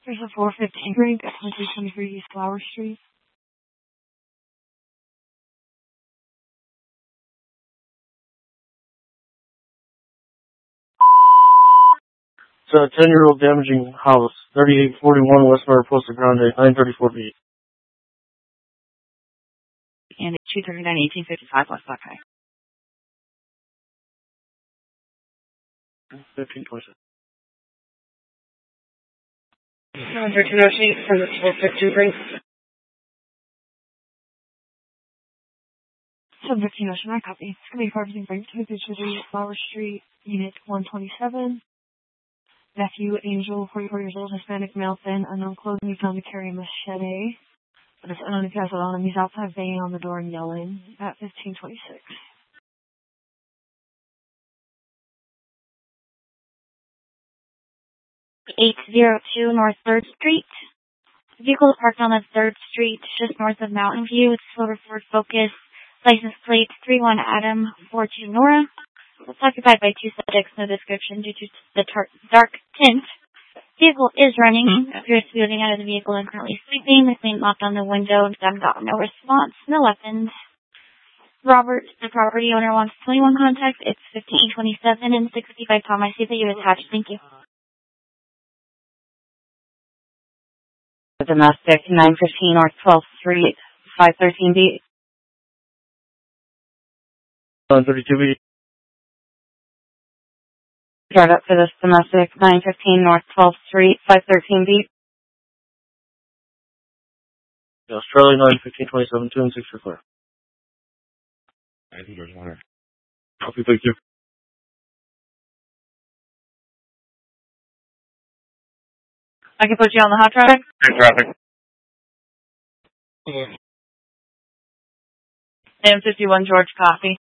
There's a 415 drink at 2323 East Flower Street. It's a 10-year-old damaging house, 3841 West Murray Posta Grande, 934 B. And 239 1855 West Buckeye. 1527. 1308 for the 415 drink. 715 Ocean, I copy. It's going to be purchasing drink 2323 Flower Street, Unit 127. Nephew, Angel, 44 years old, Hispanic male, thin, unknown clothing. He found to carry a machete, but it's unknown if he has it on him. He's outside banging on the door and yelling at 1526. 802 North 3rd Street. The vehicle is parked on the 3rd Street, just north of Mountain View. It's a silver Ford Focus, license plate 31 Adam 42 Nora. It's occupied by two subjects, no description due to the dark tint. Vehicle is running, appears to be living out of the vehicle and currently sleeping. The clean locked on the window, got no response, no weapons. Robert, the property owner, wants 21 contacts. It's 1527 and 65 Tom. I see that you attached. Thank you. Domestic, 915 North 12th Street, 513B. 132B. Start up for this domestic, 915 North 12th Street, 513B. Australia, 91527, 2 and 6 for clear. I think there's one. Copy, thank you. I can put you on the hot traffic. Hey, traffic. M51 George, copy.